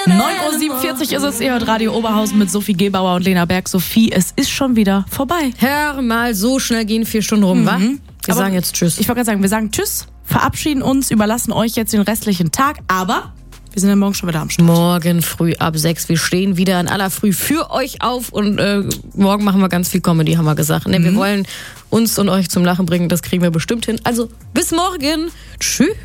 9.47 Uhr ist es, ihr hört Radio Oberhausen mit Sophie Gebauer und Lena Berg. Sophie, es ist schon wieder vorbei. Hör mal, so schnell gehen 4 Stunden rum, wa? Wir sagen jetzt Tschüss. Ich wollte gerade sagen, wir sagen Tschüss, verabschieden uns, überlassen euch jetzt den restlichen Tag, aber wir sind ja morgen schon wieder am Start. Morgen früh ab 6. Wir stehen wieder in aller Früh für euch auf und morgen machen wir ganz viel Comedy, haben wir gesagt. Ne, wir wollen uns und euch zum Lachen bringen, das kriegen wir bestimmt hin. Also bis morgen. Tschüss.